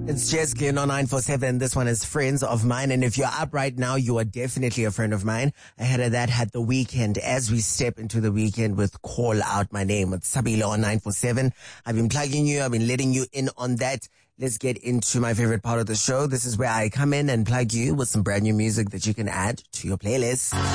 It's Jess Glynn on 947. This one is Friends of Mine. And if you're up right now, you are definitely a friend of mine. Ahead of that, had The Weekend. As we step into the weekend with Call Out My Name with Sabilo on 947. I've been plugging you. I've been letting you in on that. Let's get into my favorite part of the show. This is where I come in and plug you with some brand new music that you can add to your playlist.